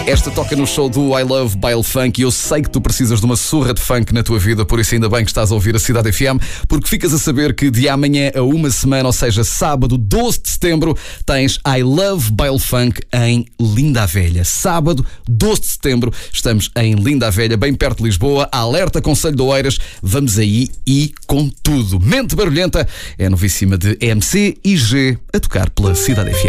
Esta toca no show do I Love Baile Funk e eu sei que tu precisas de uma surra de funk na tua vida, por isso ainda bem que estás a ouvir a Cidade FM, porque ficas a saber que de amanhã a uma semana, ou seja, sábado 12 de setembro, tens I Love Baile Funk em Linda a Velha. Sábado 12 de setembro, estamos em Linda a Velha, bem perto de Lisboa. Alerta Conselho de Oeiras, vamos aí e com tudo. Mente Barulhenta é a novíssima de MC e G a tocar pela Cidade FM.